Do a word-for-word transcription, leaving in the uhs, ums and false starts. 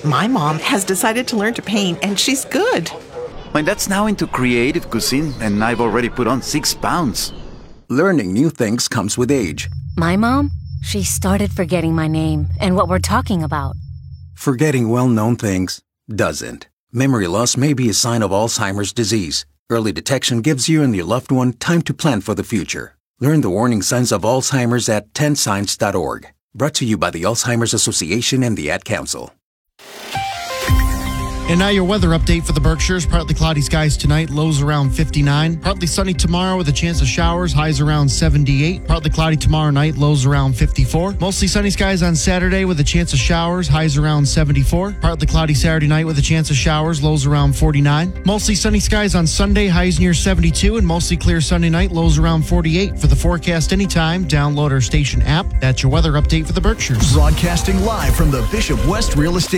My mom has decided to learn to paint, and she's good. My dad's now into creative cuisine, and I've already put on six pounds. Learning new things comes with age. My mom, she started forgetting my name and what we're talking about. Forgetting well-known things doesn't. Memory loss may be a sign of Alzheimer's disease. Early detection gives you and your loved one time to plan for the future. Learn the warning signs of Alzheimer's at ten signs dot org. Brought to you by the Alzheimer's Association and the Ad Council. And now your weather update for the Berkshires. Partly cloudy skies tonight, lows around fifty-nine. Partly sunny tomorrow with a chance of showers, highs around seventy-eight. Partly cloudy tomorrow night, lows around fifty-four. Mostly sunny skies on Saturday with a chance of showers, highs around seventy-four. Partly cloudy Saturday night with a chance of showers, lows around forty-nine. Mostly sunny skies on Sunday, highs near seventy-two. And mostly clear Sunday night, lows around forty-eight. For the forecast anytime, download our station app. That's your weather update for the Berkshires. Broadcasting live from the Bishop West Real Estate